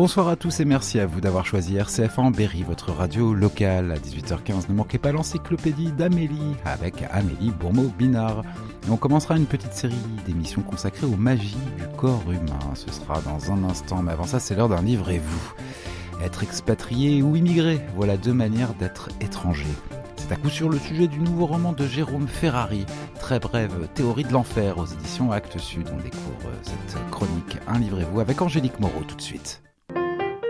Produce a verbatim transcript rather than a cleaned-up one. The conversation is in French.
Bonsoir à tous et merci à vous d'avoir choisi R C F en Berry, votre radio locale. À dix-huit heures quinze, ne manquez pas l'encyclopédie d'Amélie avec Amélie Bourmeau-Binard. Et on commencera une petite série d'émissions consacrées aux magies du corps humain. Ce sera dans un instant, mais avant ça, c'est l'heure d'un livrez-vous. Être expatrié ou immigré, voilà deux manières d'être étranger. C'est à coup sûr le sujet du nouveau roman de Jérôme Ferrari, Très brève théorie de l'enfer aux éditions Actes Sud. On découvre cette chronique, un livrez-vous avec Angélique Moreau tout de suite.